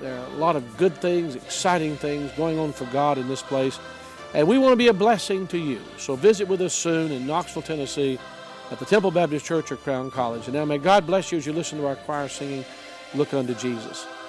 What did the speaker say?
There are a lot of good things, exciting things going on for God in this place. And we want to be a blessing to you. So visit with us soon in Knoxville, Tennessee at the Temple Baptist Church or Crown College. And now may God bless you as you listen to our choir singing, Look Unto Jesus.